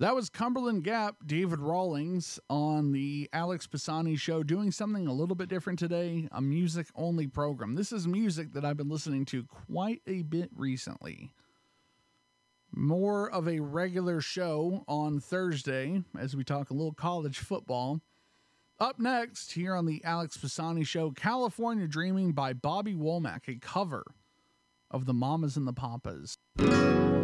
That was Cumberland Gap, David Rawlings on the Alex Pisani Show, doing something a little bit different today, a music-only program. This is music that I've been listening to quite a bit recently. More of a regular show on Thursday as we talk a little college football. Up next, here on the Alex Pisani Show, California Dreaming by Bobby Womack, a cover of the Mamas and the Papas.